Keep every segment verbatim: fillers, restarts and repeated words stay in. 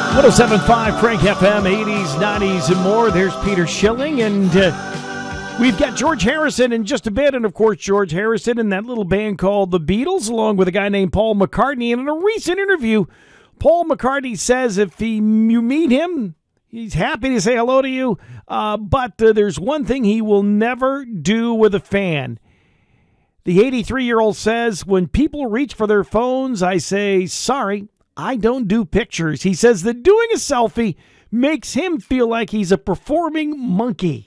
one oh seven point five Frank F M, eighties, nineties, and more. There's Peter Schilling, and uh, we've got George Harrison in just a bit. And, of course, George Harrison and that little band called The Beatles, along with a guy named Paul McCartney. And in a recent interview, Paul McCartney says if he, you meet him, he's happy to say hello to you, uh, but uh, there's one thing he will never do with a fan. The eighty-three-year-old says, when people reach for their phones, I say, sorry, I don't do pictures. He says that doing a selfie makes him feel like he's a performing monkey.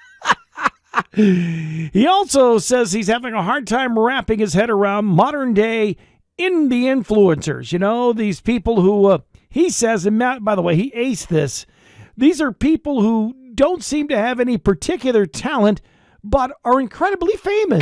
He also says he's having a hard time wrapping his head around modern-day indie influencers. You know, these people who, uh, he says, and Matt, by the way, he aced this, these are people who don't seem to have any particular talent, but are incredibly famous.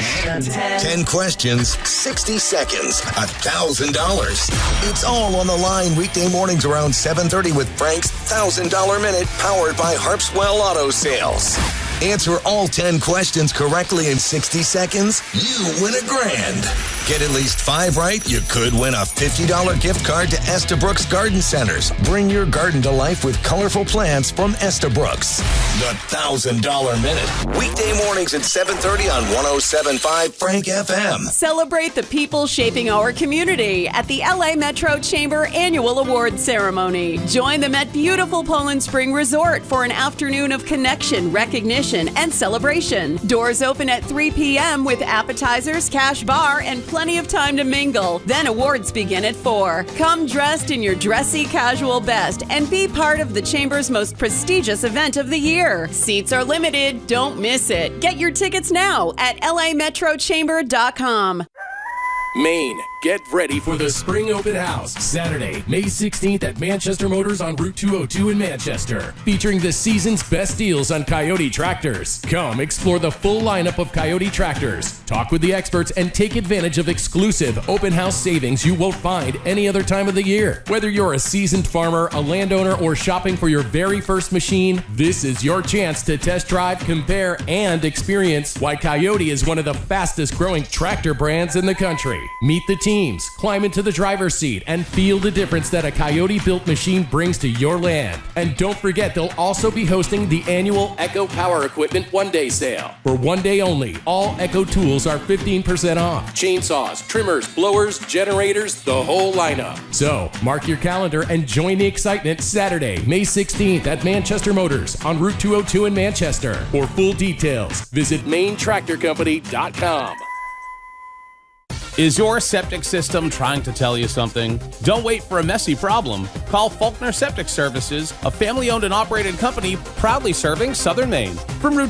Ten questions, sixty seconds, one thousand dollars. It's all on the line weekday mornings around seven thirty with Frank's one thousand dollars Minute, powered by Harpswell Auto Sales. Answer all ten questions correctly in sixty seconds, you win a grand. Get at least five right, you could win a fifty dollars gift card to Estabrooks Garden Centers. Bring your garden to life with colorful plants from Estabrooks. The one thousand dollars Minute. Weekday mornings at seven thirty on one oh seven point five Frank F M. Celebrate the people shaping our community at the L A Metro Chamber Annual Awards Ceremony. Join them at beautiful Poland Spring Resort for an afternoon of connection, recognition, and celebration. Doors open at three p.m. with appetizers, cash bar, and plenty of time to mingle. Then awards begin at four. Come dressed in your dressy casual best and be part of the Chamber's most prestigious event of the year. Seats are limited. Don't miss it. Get your tickets now at L A metro chamber dot com. Maine, get ready for the Spring Open House, Saturday, May sixteenth at Manchester Motors on Route two oh two in Manchester, featuring the season's best deals on Coyote tractors. Come explore the full lineup of Coyote tractors, talk with the experts, and take advantage of exclusive open house savings you won't find any other time of the year. Whether you're a seasoned farmer, a landowner, or shopping for your very first machine, this is your chance to test drive, compare, and experience why Coyote is one of the fastest growing tractor brands in the country. Meet the teams, climb into the driver's seat, and feel the difference that a Coyote-built machine brings to your land. And don't forget, they'll also be hosting the annual Echo Power Equipment one-day sale. For one day only, all Echo tools are fifteen percent off. Chainsaws, trimmers, blowers, generators, the whole lineup. So, mark your calendar and join the excitement Saturday, May sixteenth at Manchester Motors on Route two oh two in Manchester. For full details, visit maine tractor company dot com. Is your septic system trying to tell you something? Don't wait for a messy problem. Call Faulkner Septic Services, a family-owned and operated company proudly serving Southern Maine. From Route